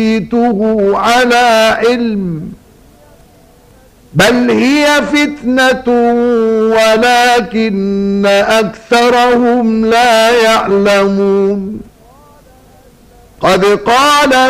أوتيته على علم بل هي فتنة ولكن أكثرهم لا يعلمون قد قال